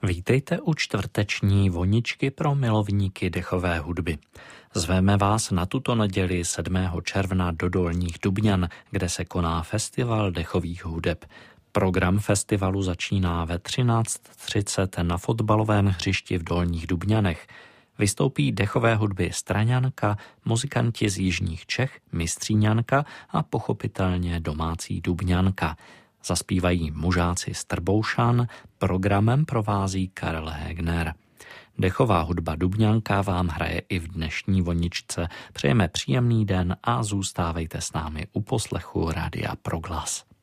Vítejte u čtvrteční voničky pro milovníky dechové hudby. Zveme vás na tuto neděli 7. června do Dolních Dubňan, kde se koná festival dechových hudeb. Program festivalu začíná ve 13:30 na fotbalovém hřišti v Dolních Dubňanech. Vystoupí dechové hudby Straňanka, muzikanti z jižních Čech, Mistříňanka a pochopitelně domácí Dubňanka. Zaspívají mužáci z Trboušan, programem provází Karel Hegner. Dechová hudba Dubňanka vám hraje i v dnešní voničce. Přejeme příjemný den a zůstávejte s námi u poslechu Rádia Proglas.